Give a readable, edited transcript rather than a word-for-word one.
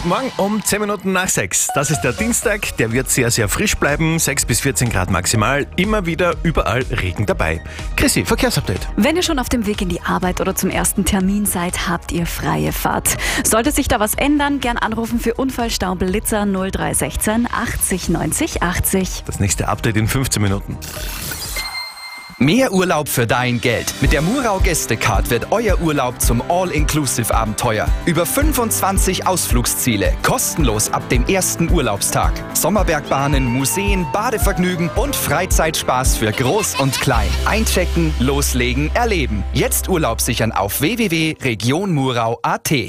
Guten Morgen, um 10 Minuten nach 6. Das ist der Dienstag, der wird sehr, sehr frisch bleiben. 6 bis 14 Grad maximal, immer wieder überall Regen dabei. Chrissy, Verkehrsupdate. Wenn ihr schon auf dem Weg in die Arbeit oder zum ersten Termin seid, habt ihr freie Fahrt. Sollte sich da was ändern, gern anrufen für Unfallstau Blitzer 0316 80 90 80. Das nächste Update in 15 Minuten. Mehr Urlaub für dein Geld. Mit der Murau Gästecard wird euer Urlaub zum All-Inclusive-Abenteuer. Über 25 Ausflugsziele, kostenlos ab dem ersten Urlaubstag. Sommerbergbahnen, Museen, Badevergnügen und Freizeitspaß für Groß und Klein. Einchecken, loslegen, erleben. Jetzt Urlaub sichern auf www.regionmurau.at.